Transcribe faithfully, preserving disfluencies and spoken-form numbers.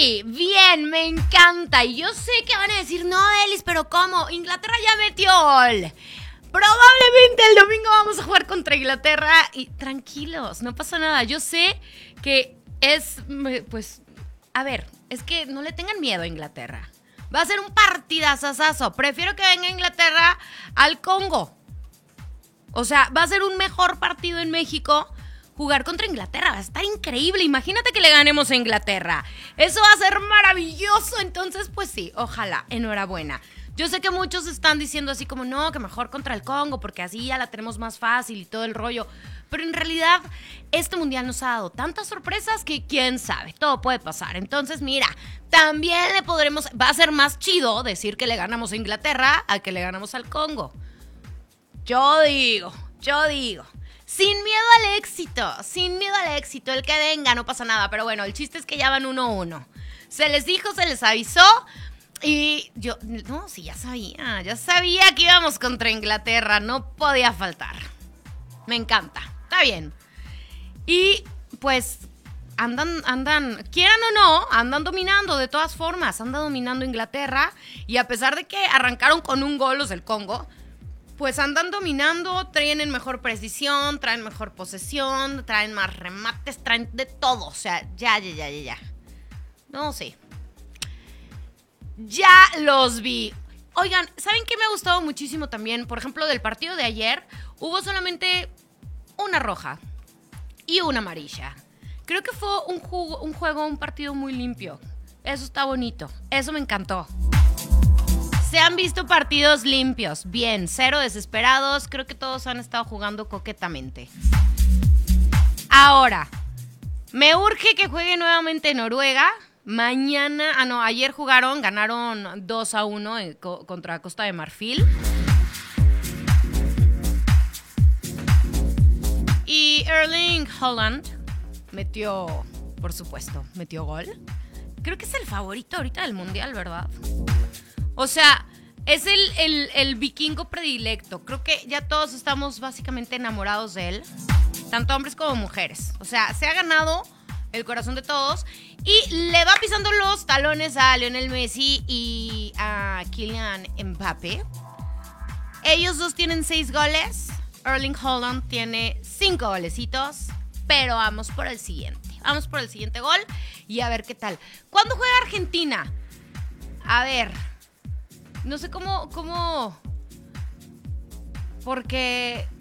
Sí, bien, me encanta. Y yo sé que van a decir, no, Delis, pero ¿cómo? Inglaterra ya metió gol. Probablemente el domingo vamos a jugar contra Inglaterra y tranquilos, no pasa nada. Yo sé que es, pues, a ver, es que no le tengan miedo a Inglaterra. Va a ser un partidazazazo. Prefiero que venga Inglaterra al Congo. O sea, va a ser un mejor partido en México jugar contra Inglaterra. Va a estar increíble. Imagínate que le ganemos a Inglaterra. Eso va a ser maravilloso. Entonces, pues sí, ojalá. Enhorabuena. Yo sé que muchos están diciendo así como, no, que mejor contra el Congo, porque así ya la tenemos más fácil y todo el rollo. Pero en realidad, este mundial nos ha dado tantas sorpresas que quién sabe, todo puede pasar. Entonces, mira, también le podremos, va a ser más chido decir que le ganamos a Inglaterra a que le ganamos al Congo. Yo digo, yo digo. Sin miedo al éxito, sin miedo al éxito, el que venga, no pasa nada. Pero bueno, el chiste es que ya van uno a uno. Se les dijo, se les avisó. Y yo, no, sí, ya sabía, ya sabía que íbamos contra Inglaterra, no podía faltar. Me encanta, está bien. Y pues andan, andan, quieran o no, andan dominando de todas formas, andan dominando Inglaterra. Y a pesar de que arrancaron con un gol los del Congo, pues andan dominando, traen mejor precisión, traen mejor posesión, traen más remates, traen de todo. O sea, ya, ya, ya, ya, ya. No, sí. Ya los vi. Oigan, ¿saben qué me ha gustado muchísimo también? Por ejemplo, del partido de ayer, hubo solamente una roja y una amarilla. Creo que fue un, jugo, un juego, un partido muy limpio. Eso está bonito. Eso me encantó. Se han visto partidos limpios. Bien, cero desesperados. Creo que todos han estado jugando coquetamente. Ahora, me urge que juegue nuevamente Noruega. Mañana, ah no, ayer jugaron, ganaron dos a uno en, co, contra Costa de Marfil. Y Erling Haaland metió, por supuesto, metió gol. Creo que es el favorito ahorita del mundial, ¿verdad? O sea, es el, el, el vikingo predilecto. Creo que ya todos estamos básicamente enamorados de él, tanto hombres como mujeres. O sea, se ha ganado el corazón de todos y le va pisando los talones a Lionel Messi y a Kylian Mbappé. Ellos dos tienen seis goles. Erling Haaland tiene cinco golecitos, pero vamos por el siguiente. Vamos por el siguiente gol y a ver qué tal. ¿Cuándo juega Argentina? A ver, no sé cómo, cómo, porque